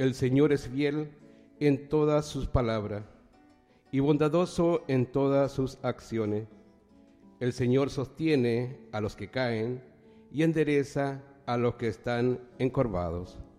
El Señor es fiel en todas sus palabras y bondadoso en todas sus acciones. El Señor sostiene a los que caen y endereza a los que están encorvados.